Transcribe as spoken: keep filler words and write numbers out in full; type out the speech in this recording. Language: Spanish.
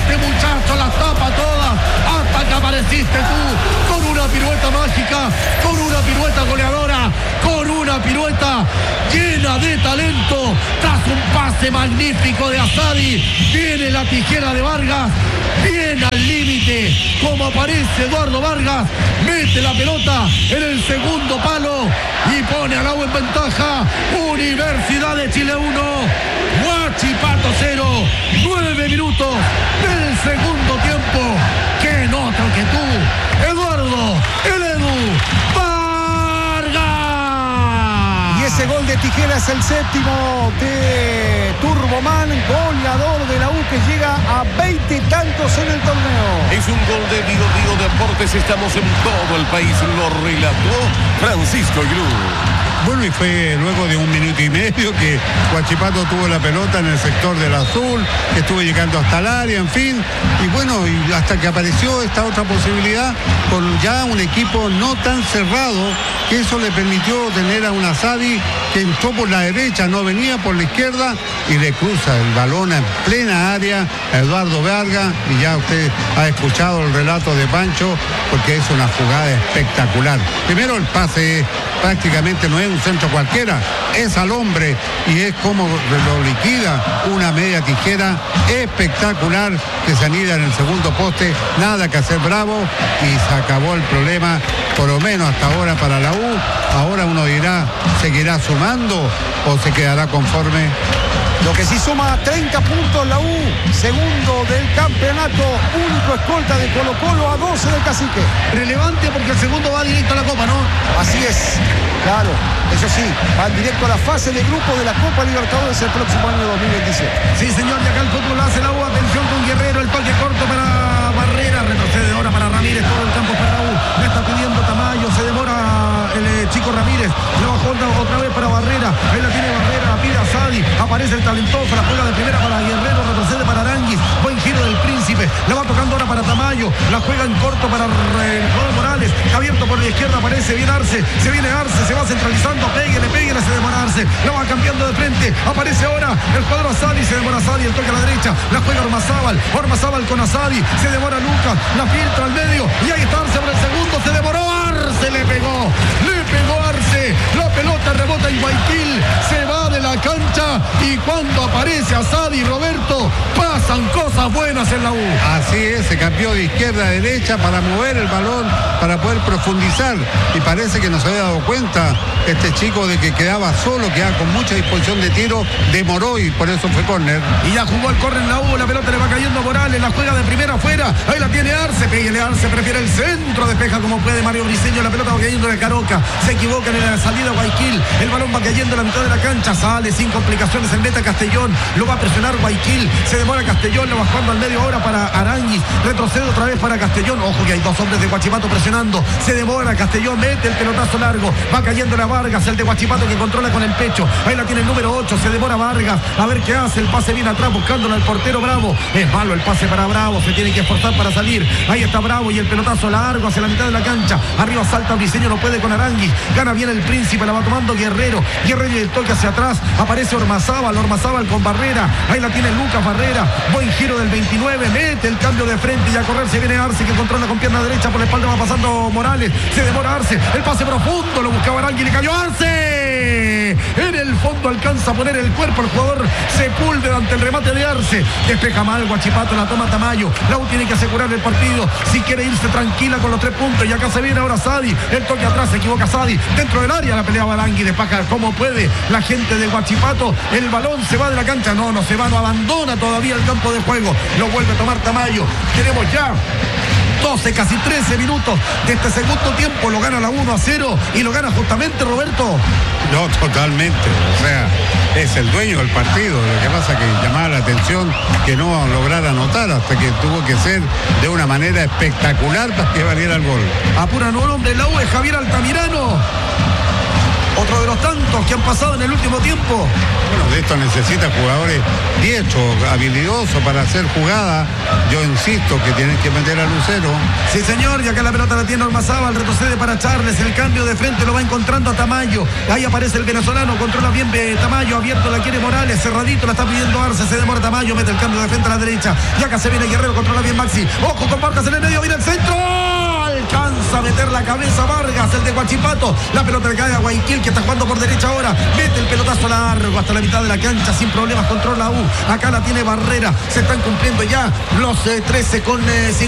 Este muchacho las tapa todas hasta que apareciste tú con una pirueta mágica, con una pirueta goleadora, con una pirueta llena de talento. Tras un pase magnífico de Asadi, viene la tijera de Vargas, viene al límite, como aparece Eduardo Vargas, mete la pelota en el segundo palo y pone a la U en ventaja. Universidad de Chile uno, Huachipato cero, nueve minutos del segundo tiempo. ¿Quién otro que tú, Eduardo el Edu Vargas? Y ese gol de tijera es el séptimo de Turboman, goleador de la U, que llega a veinte tantos en el torneo. Es un gol de Vigo Vigo Deportes, estamos en todo el país, lo relató Francisco Aguilú. Bueno, y fue luego de un minuto y medio que Huachipato tuvo la pelota en el sector del azul, que estuvo llegando hasta el área, en fin. Y bueno, y hasta que apareció esta otra posibilidad, con ya un equipo no tan cerrado, que eso le permitió tener a un Asadi que entró por la derecha, no venía por la izquierda, y le cruza el balón en plena área a Eduardo Vargas. Y ya usted ha escuchado el relato de Pancho, porque es una jugada espectacular. Primero, el pase prácticamente no es un centro cualquiera, es al hombre, y es como lo liquida, una media tijera espectacular que se anida en el segundo poste. Nada que hacer Bravo, y se acabó el problema, por lo menos hasta ahora, para la U. Ahora uno dirá, ¿seguirá sumando o se quedará conforme? Lo que sí suma treinta puntos la U, segundo del campeonato, único escolta de Colo Colo a doce del Cacique. Relevante porque el segundo va directo a la Copa, ¿no? Así es, claro, eso sí, van directo a la fase de grupo de la Copa Libertadores el próximo año dos mil veintisiete. Sí, señor, y acá el fútbol hace la U, atención con Guerrero, el toque corto para Barrera, retrocede ahora para Ramírez, todo el campo para la U, le está pidiendo Tamayo, se demora el eh, chico Ramírez, le bajó otra vez para Barrera, ahí la tiene Barrera, la pide a Sadi, aparece el talentoso, la juega de primera para Guerrero, retrocede para Aranguis, buen giro del Príncipe, la va tocando ahora para Tamayo, la juega en corto para el jugador Morales, abierto por la izquierda, aparece bien Arce, se viene Arce, se va centralizando, péguele, péguele, se demora Arce, la va cambiando de frente, aparece ahora el cuadro Asadi, se demora Asadi, el toque a la derecha, la juega Ormazábal, Ormazábal con Asadi, se demora Lucas, la filtra al medio, y ahí está Arce por el segundo, se demoró Arce, le pegó, le pegó Arce, la pelota rebota en Guayaquil, se va de la cancha, y cuando aparece Asadi, Roberto, pasan cosas buenas en la U. Así es, se cambió de izquierda a derecha para mover el balón, para poder profundizar, y parece que no se había dado cuenta este chico de que quedaba solo, quedaba con mucha disposición de tiro, demoró y por eso fue córner. Y ya jugó el córner en la U, la pelota le va cayendo a Morales, la juega de primera afuera, ahí la tiene Arce, péguele Arce, prefiere el centro, despeja como puede Mario Briceño, la pelota va cayendo de Caroca, se equivocan en la salida Guayaquil, el balón va cayendo a la mitad de la cancha, sale sin complicaciones el meta Castellón, lo va a presionar Guayaquil, se demora Castellón, lo va jugando al medio ahora para Aranguis, retrocede otra vez para Castellón, ojo que hay dos hombres de Huachipato presionando, se demora Castellón, mete el pelotazo largo, va cayendo la Vargas, el de Huachipato que controla con el pecho, ahí la tiene el número ocho, se demora Vargas, a ver qué hace, el pase viene atrás buscándolo al portero Bravo, es malo el pase para Bravo, se tiene que esforzar para salir, ahí está Bravo y el pelotazo largo hacia la mitad de la cancha, arriba salta Briceño, no puede con Aranguis, gana bien el Príncipe, la va tomando Guerrero, Guerrero y el toque hacia atrás, aparece Ormazábal, Ormazábal con Barrera, ahí la tiene Lucas Barrera, buen giro del veintinueve, mete el cambio de frente y a correr se viene Arce que controla con pierna derecha, por la espalda va pasando Morales, se demora Arce, el pase profundo, lo buscaba Aranguis y le cayó Arce, en el fondo alcanza a poner el cuerpo el jugador Sepúlveda ante el remate de Arce, despeja mal Huachipato, la toma Tamayo, la U tiene que asegurar el partido, si quiere irse tranquila con los tres puntos, y acá se viene ahora Sadi, el toque atrás, se equivoca Sadi, dentro del área la peleaba Aranguis, despeja como puede la gente de Huachipato, el balón se va de la cancha, no, no se va, no abandona todavía el campo de juego, lo vuelve a tomar Tamayo, queremos ya doce, casi trece minutos de este segundo tiempo, lo gana la uno a cero y lo gana justamente Roberto. No, totalmente, o sea, es el dueño del partido, lo que pasa que llamaba la atención que no lograra anotar hasta que tuvo que ser de una manera espectacular para que valiera el gol. Apura no hombre, la U es Javier Altamirano. Otro de los tantos que han pasado en el último tiempo. Bueno, de esto necesita jugadores diestros, habilidosos para hacer jugada. Yo insisto que tienen que meter a Lucero. Sí, señor, y acá la pelota la tiene Ormazábal, retrocede para Charles, el cambio de frente lo va encontrando a Tamayo. Ahí aparece el venezolano, controla bien Tamayo, abierto la quiere Morales, cerradito la está pidiendo Arce, se demora Tamayo, mete el cambio de frente a la derecha. Y acá se viene Guerrero, controla bien Maxi. Ojo con Vargas en el medio, viene el centro. Alcanza a meter la cabeza Vargas, el de Huachipato. La pelota le cae a Guayaquil, que está jugando por derecha ahora. Mete el pelotazo largo hasta la mitad de la cancha, sin problemas, controla U. Acá la tiene Barrera. Se están cumpliendo ya los eh, trece con eh, cincuenta.